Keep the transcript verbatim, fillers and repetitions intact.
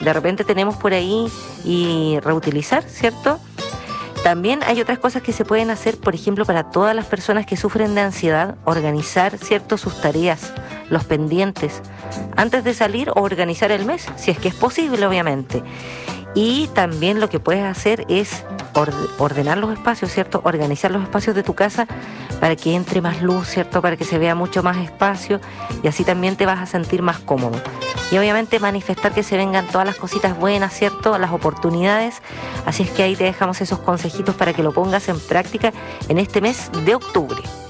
de repente tenemos por ahí y reutilizar, ¿cierto? También hay otras cosas que se pueden hacer, por ejemplo, para todas las personas que sufren de ansiedad, organizar, ¿cierto?, sus tareas, los pendientes, antes de salir o organizar el mes, si es que es posible, obviamente. Y también lo que puedes hacer es ordenar los espacios, ¿cierto? Organizar los espacios de tu casa para que entre más luz, ¿cierto? Para que se vea mucho más espacio y así también te vas a sentir más cómodo. Y obviamente manifestar que se vengan todas las cositas buenas, ¿cierto? Las oportunidades. Así es que ahí te dejamos esos consejitos para que lo pongas en práctica en este mes de octubre.